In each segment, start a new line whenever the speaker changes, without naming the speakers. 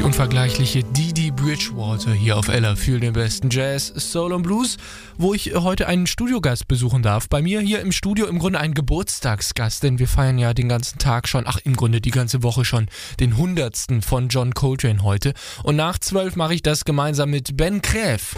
unvergleichliche Didi Bridgewater hier auf Ella für den besten Jazz, Soul und Blues, wo ich heute einen Studiogast besuchen darf. Bei mir hier im Studio im Grunde ein Geburtstagsgast, denn wir feiern ja den ganzen Tag schon, im Grunde die ganze Woche schon, den 100. von John Coltrane heute. Und nach 12 mache ich das gemeinsam mit Ben Kräf.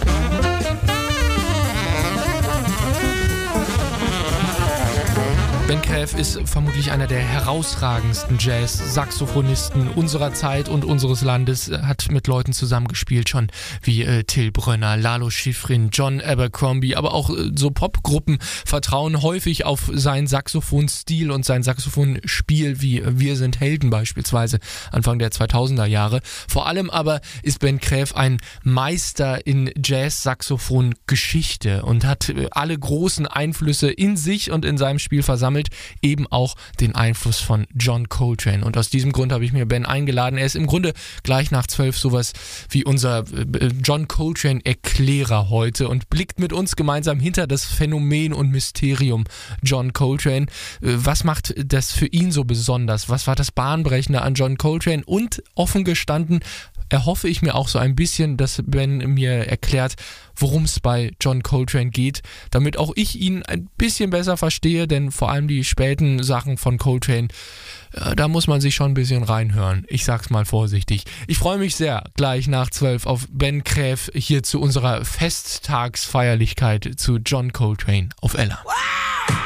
Ben Kräf ist vermutlich einer der herausragendsten Jazz-Saxophonisten unserer Zeit und unseres Landes, hat mit Leuten zusammengespielt schon wie Till Brönner, Lalo Schifrin, John Abercrombie, aber auch so Popgruppen vertrauen häufig auf seinen Saxophonstil und sein Saxophonspiel wie Wir sind Helden beispielsweise Anfang der 2000er Jahre. Vor allem aber ist Ben Kräf ein Meister in Jazz-Saxophon-Geschichte und hat alle großen Einflüsse in sich und in seinem Spiel versammelt, eben auch den Einfluss von John Coltrane. Und aus diesem Grund habe ich mir Ben eingeladen. Er ist im Grunde gleich nach 12 sowas wie unser John Coltrane-Erklärer heute und blickt mit uns gemeinsam hinter das Phänomen und Mysterium John Coltrane. Was macht das für ihn so besonders? Was war das Bahnbrechende an John Coltrane? Und offen gestanden erhoffe ich mir auch so ein bisschen, dass Ben mir erklärt, worum es bei John Coltrane geht, damit auch ich ihn ein bisschen besser verstehe, denn vor allem die späten Sachen von Coltrane, da muss man sich schon ein bisschen reinhören. Ich sag's mal vorsichtig. Ich freue mich sehr, gleich nach 12 auf Ben Kräf hier zu unserer Festtagsfeierlichkeit zu John Coltrane auf Ella.
Wow!